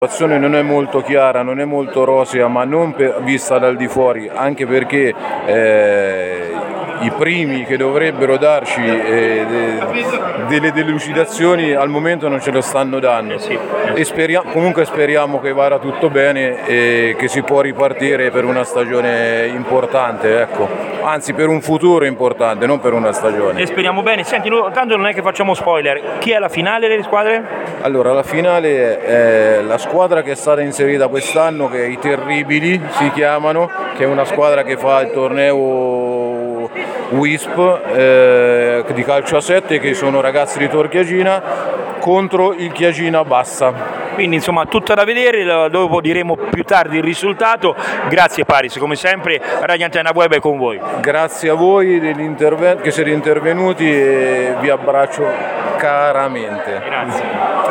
La situazione non è molto chiara, non è molto rosea, ma non vista dal di fuori, anche perché i primi che dovrebbero darci delle delucidazioni al momento non ce lo stanno dando. E comunque speriamo che vada tutto bene e che si può ripartire per una stagione importante, ecco. Anzi, per un futuro importante, non per una stagione. E speriamo bene. Senti, tanto non è che facciamo spoiler. Chi è la finale delle squadre? Allora, la finale è la squadra che è stata inserita quest'anno, che è i Terribili si chiamano, che è una squadra che fa il torneo WISP di calcio a 7, che sono ragazzi di Torchiagina, contro il Chiagina Bassa. Quindi insomma tutto da vedere, dopo diremo più tardi il risultato. Grazie Paris, come sempre Radio Antenna Web è con voi. Grazie a voi che siete intervenuti e vi abbraccio caramente. Grazie.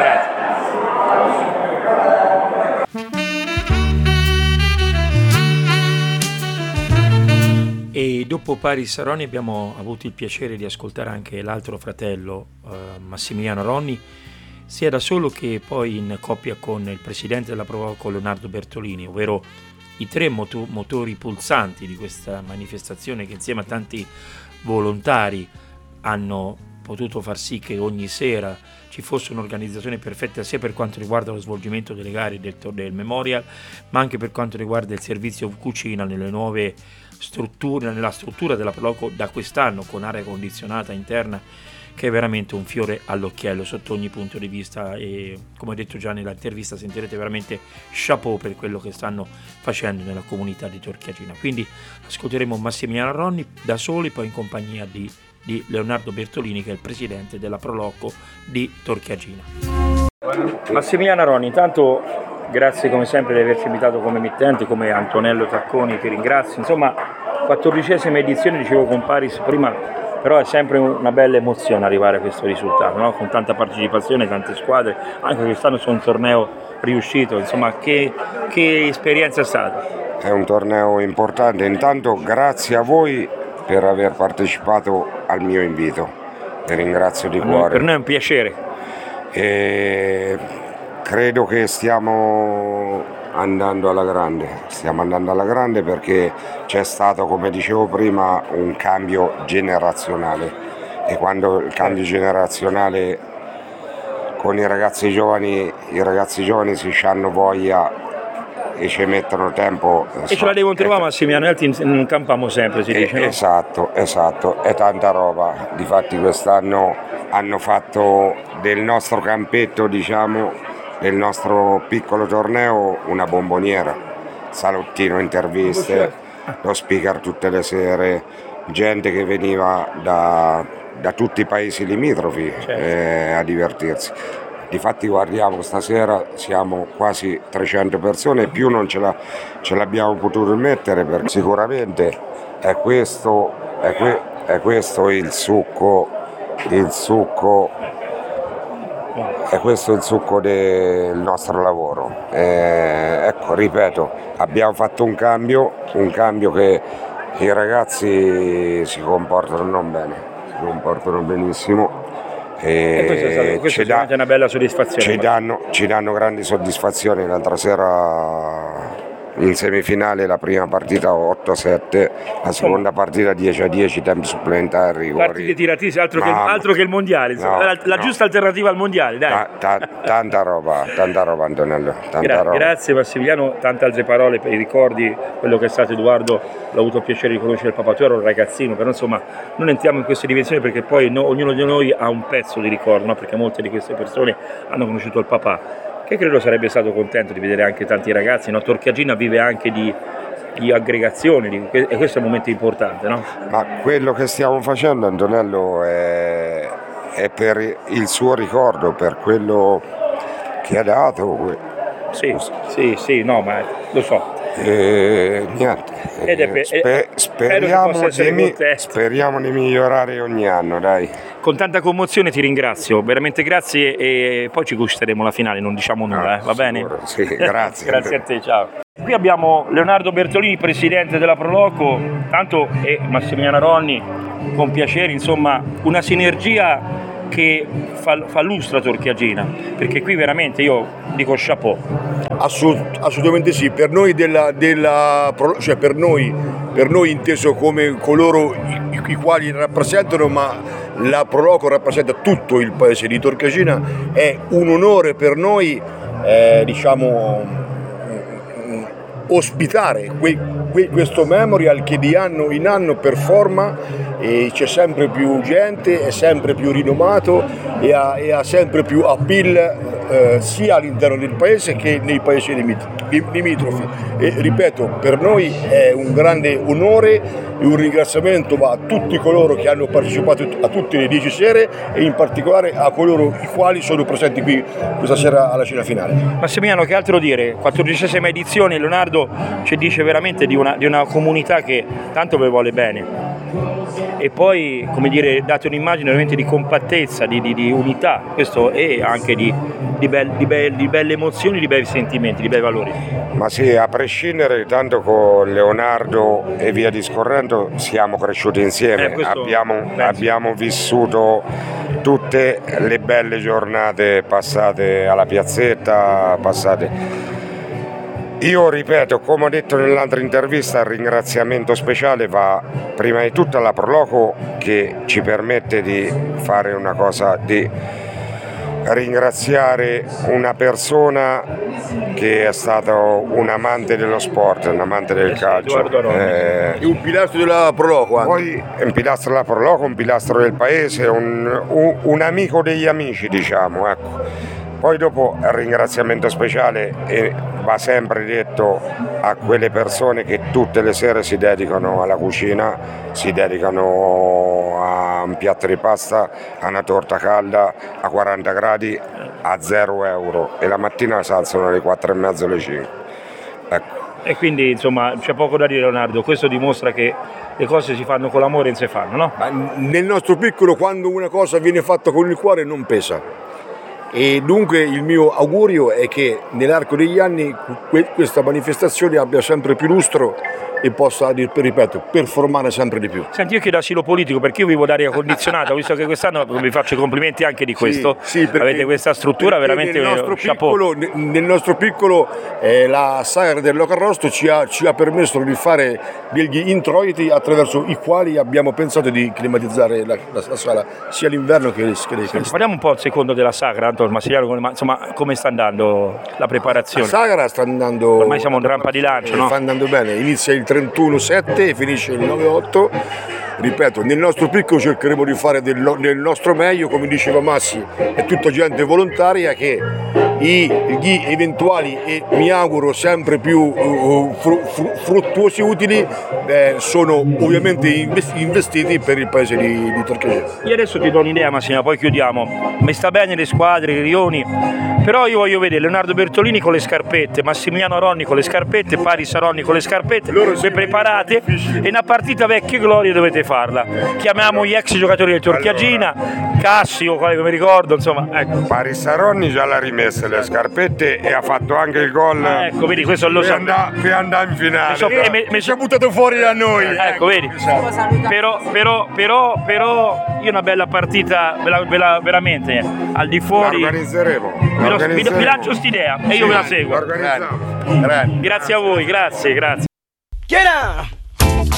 E dopo Paris Ronni abbiamo avuto il piacere di ascoltare anche l'altro fratello, Massimiliano Ronni, sia da solo che poi in coppia con il presidente della Proloco Leonardo Bertolini, ovvero i tre motori pulsanti di questa manifestazione che insieme a tanti volontari hanno potuto far sì che ogni sera ci fosse un'organizzazione perfetta sia per quanto riguarda lo svolgimento delle gare del Memorial, ma anche per quanto riguarda il servizio cucina nelle nuove strutture, nella struttura della Proloco da quest'anno con aria condizionata interna, che è veramente un fiore all'occhiello sotto ogni punto di vista, e come ho detto già nell'intervista sentirete veramente chapeau per quello che stanno facendo nella comunità di Torchiagina. Quindi ascolteremo Massimiliano Ronni da soli, poi in compagnia di Leonardo Bertolini, che è il presidente della Proloco di Torchiagina. Massimiliano Ronni, intanto grazie come sempre di averci invitato come emittente, come Antonello Tacconi ti ringrazio, insomma 14ª edizione, dicevo con Paris prima, però è sempre una bella emozione arrivare a questo risultato, no? Con tanta partecipazione, tante squadre, anche quest'anno su un torneo riuscito, insomma che esperienza è stata? È un torneo importante, intanto grazie a voi per aver partecipato al mio invito, vi ringrazio di cuore. Per noi è un piacere. E credo che stiamo andando alla grande perché c'è stato, come dicevo prima, un cambio generazionale, e quando il cambio generazionale con i ragazzi giovani si hanno voglia e ci mettono tempo e ce la devono trovare, Massimiliano, altri non campiamo sempre, si dice, no? Esatto, è tanta roba. Difatti quest'anno hanno fatto del nostro campetto, diciamo, del nostro piccolo torneo una bomboniera, salottino, interviste, lo speaker tutte le sere, gente che veniva da tutti i paesi limitrofi, certo, a divertirsi. Difatti guardiamo, stasera siamo quasi 300 persone e più non ce l'abbiamo potuto mettere, perché sicuramente è questo il succo del nostro lavoro. Ecco, ripeto, abbiamo fatto un cambio che i ragazzi si comportano non bene, si comportano benissimo. E questa è una bella soddisfazione. Ci danno grandi soddisfazioni. L'altra sera in semifinale la prima partita 8-7, la seconda partita 10-10, tempi supplementari, rigori. Partite tiratissime, altro che il mondiale, la giusta alternativa al mondiale, dai. Tanta roba Antonello, roba. Grazie Massimiliano, tante altre parole per i ricordi, quello che è stato Edoardo, l'ho avuto il piacere di conoscere il papà, tu ero un ragazzino, però insomma non entriamo in queste dimensioni perché poi ognuno di noi ha un pezzo di ricordo, no? Perché molte di queste persone hanno conosciuto il papà, che credo sarebbe stato contento di vedere anche tanti ragazzi, no? Torchiagina vive anche di aggregazioni, e questo è un momento importante, no? Ma quello che stiamo facendo, Antonello, è per il suo ricordo, per quello che ha dato. Sì, no, ma lo so. Niente. Speriamo di migliorare ogni anno, dai. Con tanta commozione ti ringrazio, veramente grazie, e poi ci gusteremo la finale, non diciamo nulla, va bene? Sì, grazie. Grazie a te, ciao. Qui abbiamo Leonardo Bertolini, presidente della Proloco, tanto, e Massimiliano Ronni, con piacere, insomma una sinergia che fa lustro a Torchiagina, perché qui veramente io dico chapeau. Assolutamente sì, per noi cioè per noi inteso come coloro i quali rappresentano, ma la Proloco rappresenta tutto il paese di Torchiagina, è un onore per noi ospitare questo memorial che di anno in anno performa, e c'è sempre più gente, è sempre più rinomato e ha sempre più appeal sia all'interno del paese che nei paesi limitrofi. E ripeto, per noi è un grande onore e un ringraziamento va a tutti coloro che hanno partecipato a tutte le 10 sere e in particolare a coloro i quali sono presenti qui questa sera alla cena finale. Massimiliano, che altro dire? 14ª edizione, Leonardo ci dice veramente di una comunità che tanto vi vuole bene. E poi, come dire, date un'immagine veramente di compattezza, di unità, questo, e anche di belle emozioni, di bei sentimenti, di bei valori. Ma sì, a prescindere, tanto con Leonardo e via discorrendo siamo cresciuti insieme, abbiamo vissuto tutte le belle giornate passate alla piazzetta, Io ripeto, come ho detto nell'altra intervista, il ringraziamento speciale va prima di tutto alla Proloco, che ci permette di fare una cosa, di ringraziare una persona che è stato un amante dello sport, un amante del calcio. È un pilastro della Proloco. Poi è un pilastro della Proloco, un pilastro del paese, un amico degli amici, diciamo, ecco. Poi dopo il ringraziamento speciale, e va sempre detto, a quelle persone che tutte le sere si dedicano alla cucina, si dedicano a un piatto di pasta, a una torta calda a 40 gradi a 0 euro, e la mattina si alzano alle 4:30 alle 5. Ecco. E quindi insomma c'è poco da dire, Leonardo, questo dimostra che le cose si fanno con l'amore e non si fanno, no? Ma nel nostro piccolo, quando una cosa viene fatta con il cuore non pesa. E dunque il mio augurio è che nell'arco degli anni questa manifestazione abbia sempre più lustro e possa, ripeto, performare sempre di più. Senti, io chiedo asilo politico perché io vivo d'aria condizionata, visto che quest'anno vi faccio i complimenti anche di questo. Sì, avete questa struttura veramente chapeau. Nel nostro piccolo la sagra del Locarrosto ci ha permesso di fare degli introiti attraverso i quali abbiamo pensato di climatizzare la sala sia l'inverno che l'estate. Parliamo un po' al secondo della sagra, Antonio Massimiliano, ma insomma come sta andando la preparazione? La sagra sta andando, ormai siamo in rampa di lancio, no? Sta andando bene, inizia il 31/7 e finisce il 9/8. Ripeto, nel nostro piccolo cercheremo di fare del nostro meglio, come diceva Massi, è tutta gente volontaria che gli eventuali e mi auguro sempre più fruttuosi utili sono ovviamente investiti per il paese di Torchiagina. Io adesso ti do un'idea, Massimo, poi chiudiamo. Mi sta bene le squadre, i rioni, però io voglio vedere Leonardo Bertolini con le scarpette, Massimiliano Ronni con le scarpette, Paris Ronni con le scarpette, loro ben preparate, e una partita vecchie glorie dovete farla. Chiamiamo gli ex giocatori del Torchiagina, Cassio, quale mi ricordo, insomma, ecco. Paris Ronni già l'ha rimessa le scarpette e ha fatto anche il gol. Ecco, vedi, questo lo sa. Per andare in finale. Mi ci ha buttato fuori da noi. Ecco, vedi. Però io una bella partita veramente al di fuori. La organizzeremo. Vi lancio st'idea e io ve la seguo. Organizziamo. Grazie a voi, grazie.